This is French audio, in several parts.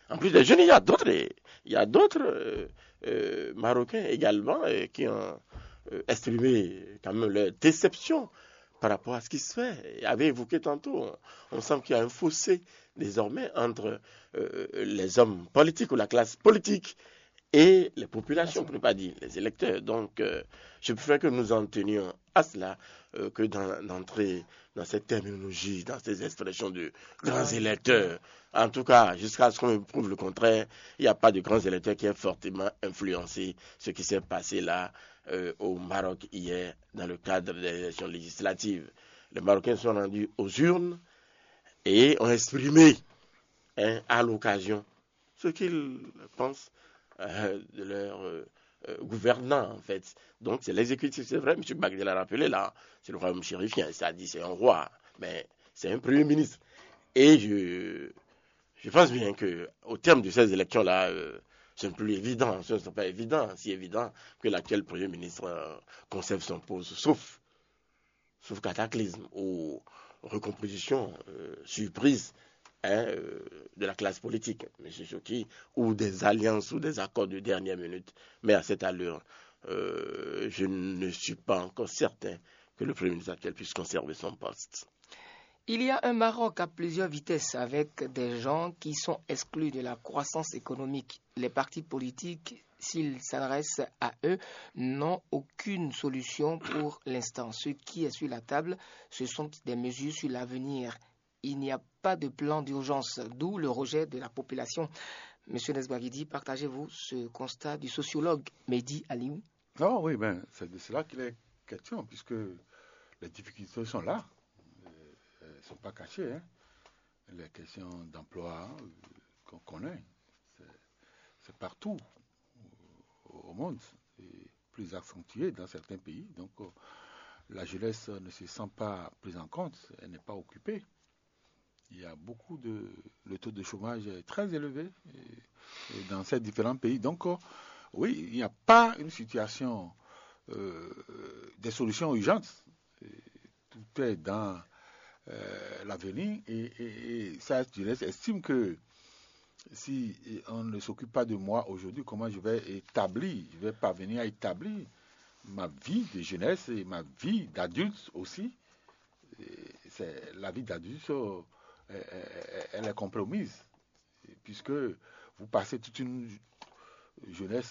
En plus des jeunes, il y a d'autres Marocains également qui ont exprimé quand même leur déception par rapport à ce qui se fait. Il avait évoqué tantôt, on sent qu'il y a un fossé désormais entre les hommes politiques ou la classe politique et les populations, pour ne pas dire les électeurs. Donc, je préfère que nous en tenions à cela que d'entrer dans cette terminologie, dans ces expressions de grands électeurs. En tout cas, jusqu'à ce qu'on me prouve le contraire, il n'y a pas de grands électeurs qui aient fortement influencé ce qui s'est passé là au Maroc hier dans le cadre des élections législatives. Les Marocains sont rendus aux urnes et ont exprimé à l'occasion ce qu'ils pensent de leur gouvernant, en fait. Donc, c'est l'exécutif, c'est vrai, M. Bagdad l'a rappelé, là, c'est le royaume chérifien, ça dit c'est un roi, mais c'est un premier ministre. Et je pense bien qu'au terme de ces élections-là, ce n'est plus évident, ce n'est pas évident, si évident que l'actuel premier ministre conserve son poste, sauf cataclysme ou recomposition surprise de la classe politique, M. Choki, ou des alliances ou des accords de dernière minute. Mais à cette allure, je ne suis pas encore certain que le Premier ministre actuel puisse conserver son poste. Il y a un Maroc à plusieurs vitesses avec des gens qui sont exclus de la croissance économique. Les partis politiques, s'ils s'adressent à eux, n'ont aucune solution pour l'instant. Ce qui est sur la table, ce sont des mesures sur l'avenir. Il n'y a pas de plan d'urgence, d'où le rejet de la population. Monsieur Nesbaghidi, partagez-vous ce constat du sociologue Mehdi Aliou? Non, oui, c'est de cela qu'il est question, puisque les difficultés sont là. Elles ne sont pas cachées. Hein. Les questions d'emploi qu'on connaît, c'est partout au monde, et plus accentué dans certains pays. Donc, la jeunesse ne se sent pas prise en compte, elle n'est pas occupée. Il y a le taux de chômage est très élevé dans ces différents pays. Donc, oui, il n'y a pas une situation, des solutions urgentes. Tout est dans l'avenir et ça, je estime que si on ne s'occupe pas de moi aujourd'hui, comment je vais parvenir à établir ma vie de jeunesse et ma vie d'adulte aussi. C'est la vie d'adulte, elle est compromise, puisque vous passez toute une jeunesse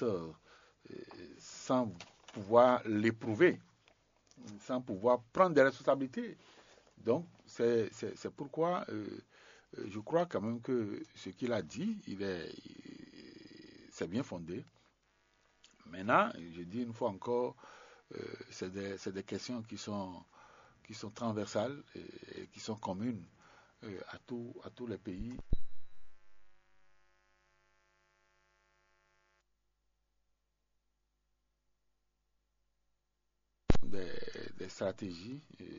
sans pouvoir l'éprouver, sans pouvoir prendre des responsabilités. Donc, c'est pourquoi je crois quand même que ce qu'il a dit, c'est bien fondé. Maintenant, je dis une fois encore, c'est des questions qui sont transversales et qui sont communes à tous les pays. Des stratégies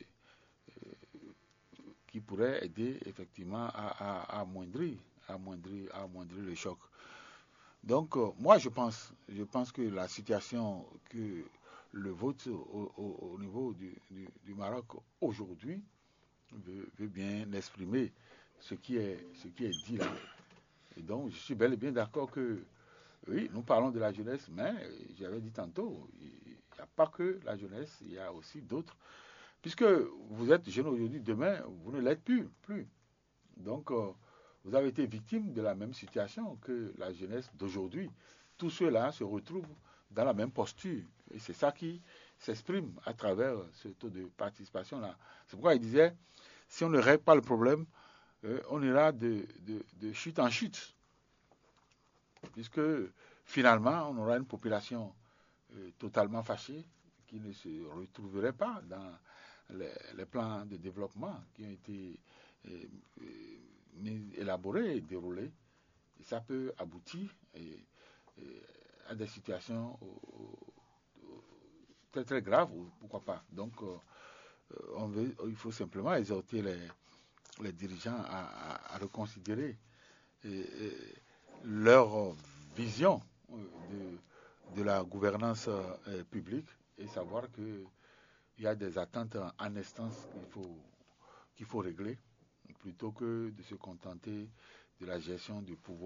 qui pourraient aider effectivement à amoindrir le choc. Donc, moi, je pense que la situation que le vote au niveau du Maroc aujourd'hui veut bien exprimer ce qui est dit là. Et donc, je suis bel et bien d'accord que, oui, nous parlons de la jeunesse, mais j'avais dit tantôt, il n'y a pas que la jeunesse, il y a aussi d'autres. Puisque vous êtes jeune aujourd'hui, demain, vous ne l'êtes plus. Donc, vous avez été victime de la même situation que la jeunesse d'aujourd'hui. Tous ceux-là se retrouvent dans la même posture. Et c'est ça qui s'exprime à travers ce taux de participation-là. C'est pourquoi il disait, si on ne règle pas le problème, on ira de chute en chute. Puisque finalement, on aura une population totalement fâchée qui ne se retrouverait pas dans les plans de développement qui ont été élaborés et déroulés. Et ça peut aboutir à des situations très très graves, ou pourquoi pas. Donc, il faut simplement exhorter les dirigeants à reconsidérer leur vision de la gouvernance publique et savoir qu'il y a des attentes en instance qu'il faut régler plutôt que de se contenter de la gestion du pouvoir.